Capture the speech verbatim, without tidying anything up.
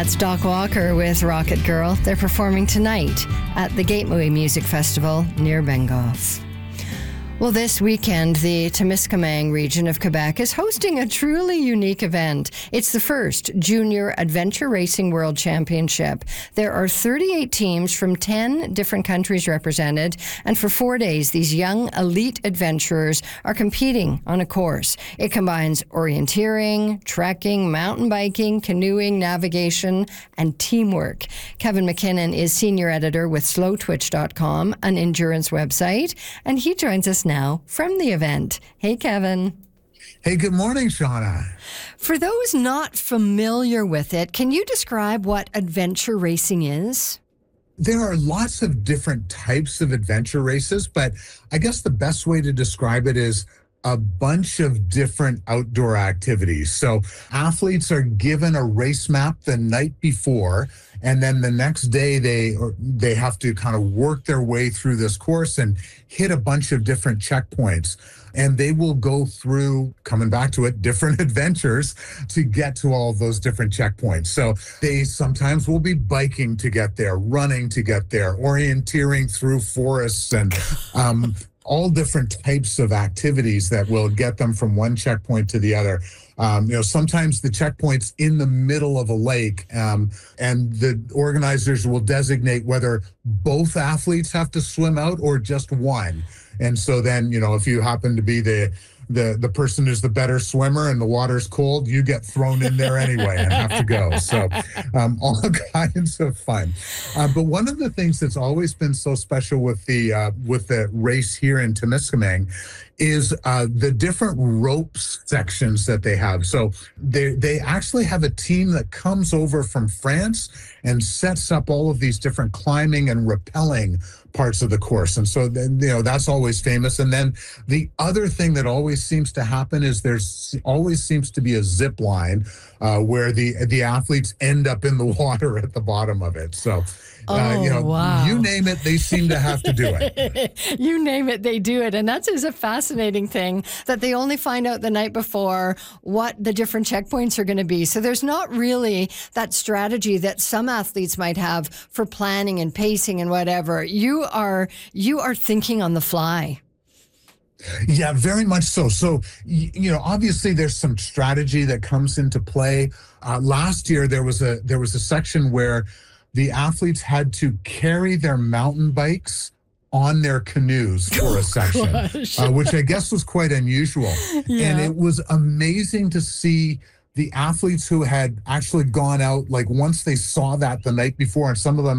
That's Doc Walker with Rocket Girl. They're performing tonight at the Gateway Music Festival near Bengoff. Well, this weekend, the Temiskaming region of Quebec is hosting a truly unique event. It's the first Junior Adventure Racing World Championship. There are thirty-eight teams from ten different countries represented, and for four days, these young elite adventurers are competing on a course. It combines orienteering, trekking, mountain biking, canoeing, navigation, and teamwork. Kevin McKinnon is senior editor with slow twitch dot com, an endurance website, and he joins us now now from the event. Hey, Kevin. Hey, good morning, Shauna. For those not familiar with it, can you describe what adventure racing is? There are lots of different types of adventure races, but I guess the best way to describe it is a bunch of different outdoor activities. So athletes are given a race map the night before, and then the next day they or they have to kind of work their way through this course and hit a bunch of different checkpoints. And they will go through, coming back to it, different adventures to get to all of those different checkpoints. So they sometimes will be biking to get there, running to get there, orienteering through forests, and um, all different types of activities that will get them from one checkpoint to the other. Um, you know, sometimes the checkpoint's in the middle of a lake, um, and the organizers will designate whether both athletes have to swim out or just one. And so then, you know, if you happen to be the the the person who's the better swimmer and the water's cold, you get thrown in there anyway and have to go. So um, all kinds of fun. Uh, but one of the things that's always been so special with the uh, with the race here in Temiskaming is uh, the different ropes sections that they have. So they they actually have a team that comes over from France and sets up all of these different climbing and rappelling parts of the course. And so, then, you know, that's always famous. And then the other thing that always seems to happen is there's always seems to be a zip line uh, where the the athletes end up in the water at the bottom of it. So, oh, uh, you know, wow. you name it, they seem to have to do it. You name it, they do it. And that's is a fascinating thing that they only find out the night before what the different checkpoints are going to be. So there's not really that strategy that some athletes might have for planning and pacing and whatever. You are you are thinking on the fly. Yeah, very much so. So, you know, obviously there's some strategy that comes into play. Uh, last year, there was a there was a section where the athletes had to carry their mountain bikes on their canoes for a section, uh, which I guess was quite unusual. Yeah. And it was amazing to see the athletes who had actually gone out, like once they saw that the night before, and some of them